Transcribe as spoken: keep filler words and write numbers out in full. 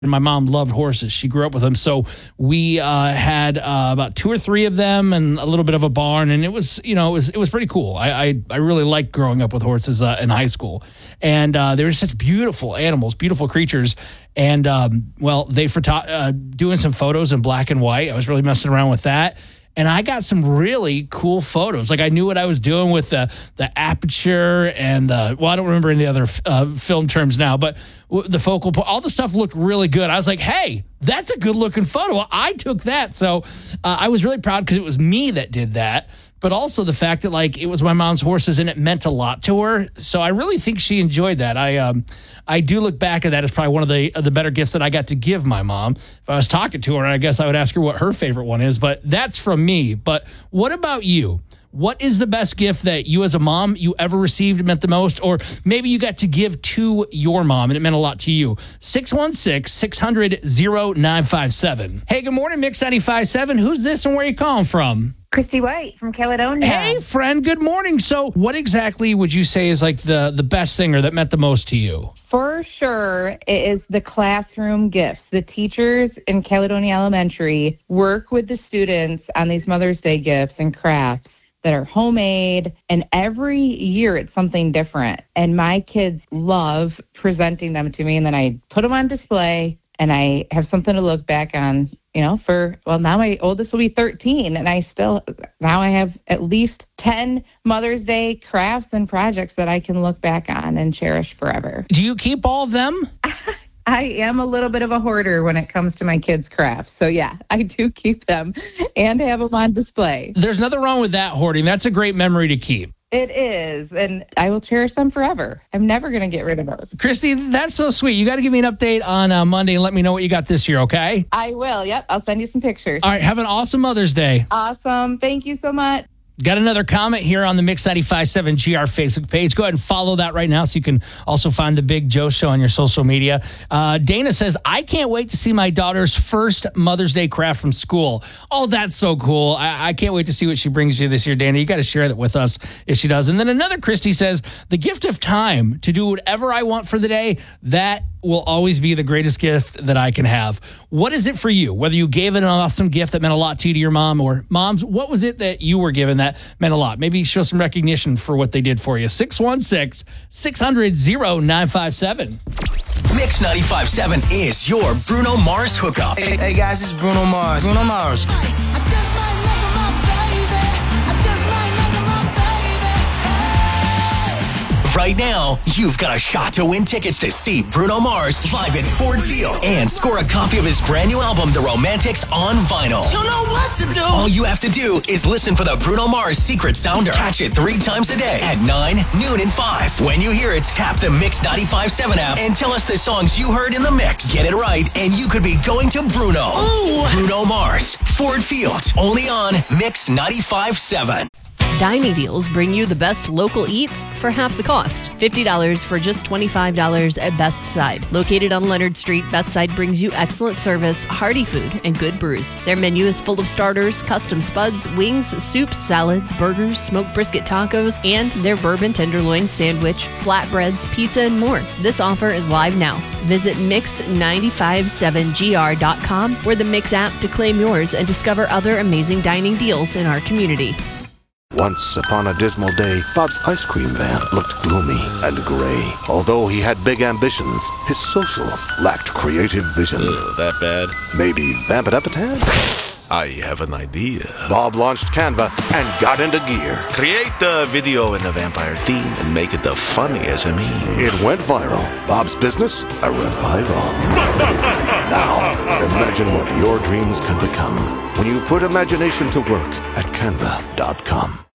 My mom loved horses. She grew up with them. So we uh, had uh, about two or three of them and a little bit of a barn. And it was, you know, it was it was pretty cool. I I, I really liked growing up with horses uh, in high school. And uh, they were such beautiful animals, beautiful creatures. And, um, well, they photo- uh, doing some photos in black and white. I was really messing around with that. And I got some really cool photos. Like I knew what I was doing with the the aperture and the, well, I don't remember any other uh, film terms now, but the focal point, all the stuff looked really good. I was like, hey, that's a good looking photo. I took that. So uh, I was really proud because it was me that did that. But also the fact that like it was my mom's horses and it meant a lot to her. So I really think she enjoyed that. I um I do look back at that as probably one of the of the better gifts that I got to give my mom. If I was talking to her, I guess I would ask her what her favorite one is. But that's from me. But what about you? What is the best gift that you as a mom you ever received meant the most? Or maybe you got to give to your mom and it meant a lot to you. six one six, six hundred, oh nine five seven. Hey, good morning, Mix ninety-five point seven. Who's this and where are you calling from? Christy White from Caledonia. Hey, friend. Good morning. So what exactly would you say is like the, the best thing or that meant the most to you? For sure, it is the classroom gifts. The teachers in Caledonia Elementary work with the students on these Mother's Day gifts and crafts that are homemade, and every year it's something different. And my kids love presenting them to me, and then I put them on display, and I have something to look back on, you know, for, well, now my oldest will be thirteen, and I still, now I have at least ten Mother's Day crafts and projects that I can look back on and cherish forever. Do you keep all of them? I am a little bit of a hoarder when it comes to my kids' crafts. So, yeah, I do keep them and have them on display. There's nothing wrong with that hoarding. That's a great memory to keep. It is, and I will cherish them forever. I'm never going to get rid of those. Christy, that's so sweet. You got to give me an update on uh, Monday and let me know what you got this year, okay? I will, yep. I'll send you some pictures. All right, have an awesome Mother's Day. Awesome. Thank you so much. Got another comment here on the Mix ninety-five point seven G R Facebook page. Go ahead and follow that right now so you can also find the Big Joe Show on your social media. Uh, Dana says, I can't wait to see my daughter's first Mother's Day craft from school. Oh, that's so cool. I, I can't wait to see what she brings you this year, Dana. You got to share that with us if she does. And then another Christy says, the gift of time to do whatever I want for the day, that will always be the greatest gift that I can have. What is it for you? Whether you gave an awesome gift that meant a lot to you to your mom, or moms, what was it that you were given that meant a lot? Maybe show some recognition for what they did for you. six one six, six hundred, oh nine five seven. Mix ninety-five point seven is your Bruno Mars hookup. Hey, hey guys, it's Bruno Mars. Bruno Mars. Right now, you've got a shot to win tickets to see Bruno Mars live at Ford Field and score a copy of his brand new album, The Romantics, on vinyl. You know what to do. All you have to do is listen for the Bruno Mars Secret Sounder. Catch it three times a day at nine, noon, and five. When you hear it, tap the Mix ninety-five point seven app and tell us the songs you heard in the mix. Get it right, and you could be going to Bruno. Ooh. Bruno Mars, Ford Field, only on Mix ninety-five point seven. Dining Deals bring you the best local eats for half the cost. fifty dollars for just twenty-five dollars at Best Side. Located on Leonard Street, Best Side brings you excellent service, hearty food, and good brews. Their menu is full of starters, custom spuds, wings, soups, salads, burgers, smoked brisket tacos, and their bourbon tenderloin sandwich, flatbreads, pizza, and more. This offer is live now. Visit mix nine five seven G R dot com or the Mix app to claim yours and discover other amazing dining deals in our community. Once upon a dismal day, Bob's ice cream van looked gloomy and gray. Although he had big ambitions, his socials lacked creative vision. Uh, that bad? Maybe vamp it up a tad? I have an idea. Bob launched Canva and got into gear. Create the video in the vampire theme and make it the funniest I mean. It went viral. Bob's business, a revival. Now, imagine what your dreams can become when you put imagination to work at canva dot com.